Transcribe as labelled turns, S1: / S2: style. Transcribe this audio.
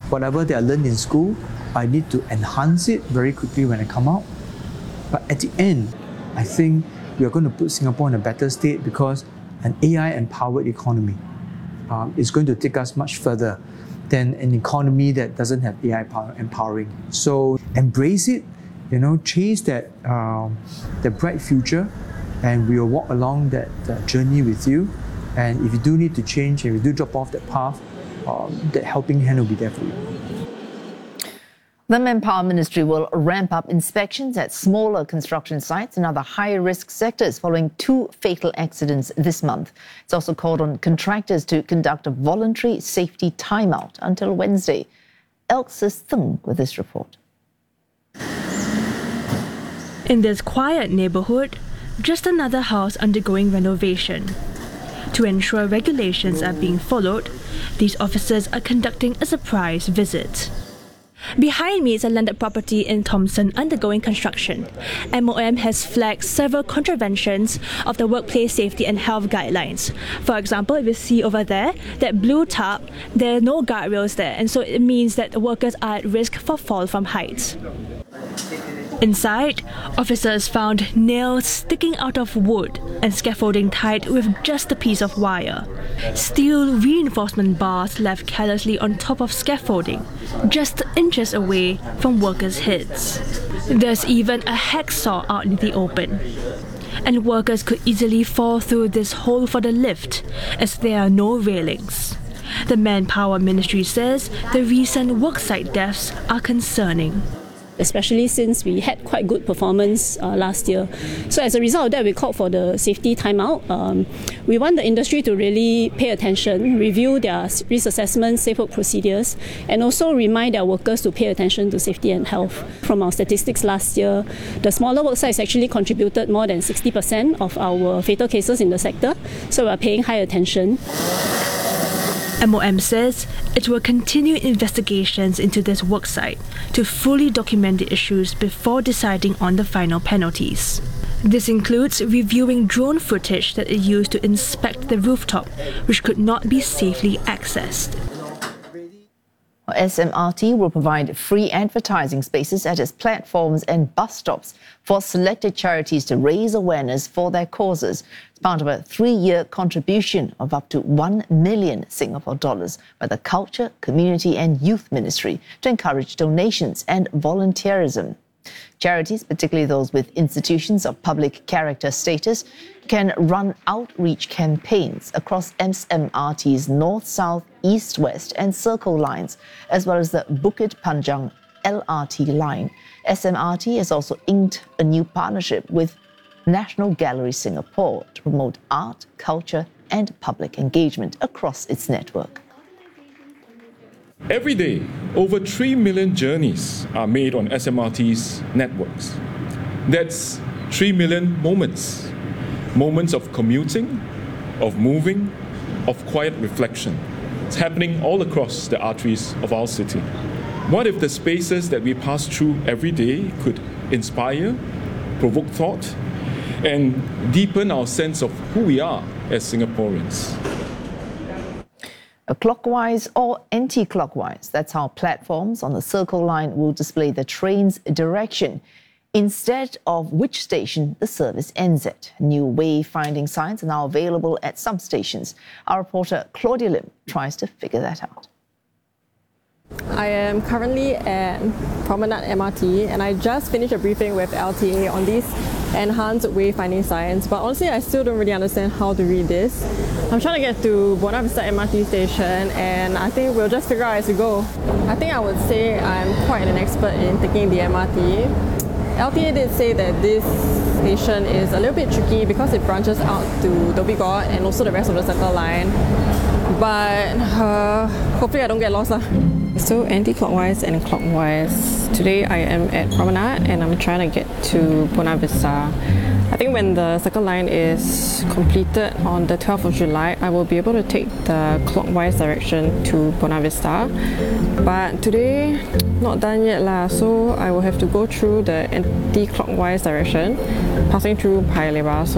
S1: whatever they are learned in school, I need to enhance it very quickly when I come out. But at the end, I think we are going to put Singapore in a better state because an AI-empowered economy is going to take us much further than an economy that doesn't have AI empowering. So embrace it, chase that the bright future, and we will walk along that journey with you. And if you do need to change, and if you do drop off that path, that helping hand will be there for you.
S2: The Manpower Ministry will ramp up inspections at smaller construction sites and other high-risk sectors following 2 fatal accidents this month. It's also called on contractors to conduct a voluntary safety timeout until Wednesday. Elxis Thung with this report.
S3: In this quiet neighbourhood, just another house undergoing renovation. To ensure regulations are being followed, these officers are conducting a surprise visit. Behind me is a landed property in Thomson undergoing construction. MOM has flagged several contraventions of the workplace safety and health guidelines. For example, if you see over there, that blue tarp, there are no guardrails there, and so it means that the workers are at risk for fall from heights. Inside, officers found nails sticking out of wood and scaffolding tied with just a piece of wire. Steel reinforcement bars left carelessly on top of scaffolding, just inches away from workers' heads. There's even a hacksaw out in the open. And workers could easily fall through this hole for the lift, as there are no railings. The Manpower Ministry says the recent worksite deaths are concerning,
S4: especially since we had quite good performance last year. So as a result of that, we called for the safety timeout. We want the industry to really pay attention, review their risk assessment, safe work procedures, and also remind their workers to pay attention to safety and health. From our statistics last year, the smaller work sites actually contributed more than 60% of our fatal cases in the sector, so we are paying high attention.
S3: MOM says it will continue investigations into this worksite to fully document the issues before deciding on the final penalties. This includes reviewing drone footage that it used to inspect the rooftop, which could not be safely accessed.
S2: SMRT will provide free advertising spaces at its platforms and bus stops for selected charities to raise awareness for their causes. It's part of a 3-year contribution of up to 1 million Singapore dollars by the Culture, Community and Youth Ministry to encourage donations and volunteerism. Charities, particularly those with institutions of public character status, can run outreach campaigns across SMRT's North, South, East, West and Circle lines, as well as the Bukit Panjang LRT line. SMRT has also inked a new partnership with National Gallery Singapore to promote art, culture and public engagement across its network.
S5: Every day, over 3 million journeys are made on SMRT's networks. That's 3 million moments. Moments of commuting, of moving, of quiet reflection. It's happening all across the arteries of our city. What if the spaces that we pass through every day could inspire, provoke thought, and deepen our sense of who we are as Singaporeans?
S2: Clockwise or anti-clockwise, that's how platforms on the Circle line will display the train's direction, instead of which station the service ends at. New wayfinding signs are now available at some stations. Our reporter Claudia Lim tries to figure that out.
S6: I am currently at Promenade MRT and I just finished a briefing with LTA on these enhanced wayfinding signs, but honestly I still don't really understand how to read this. I'm trying to get to Buona Vista MRT station and I think we'll just figure out as we go. I think I would say I'm quite an expert in taking the MRT. LTA did say that this station is a little bit tricky because it branches out to Dhoby Ghaut and also the rest of the Circle line, but hopefully I don't get lost. So anti-clockwise and clockwise. Today I am at Promenade and I'm trying to get to Buona Vista. I think when the Circle line is completed on the 12th of July, I will be able to take the clockwise direction to Buona Vista. But today, not done yet lah, so I will have to go through the anti-clockwise direction, passing through Paya Lebar.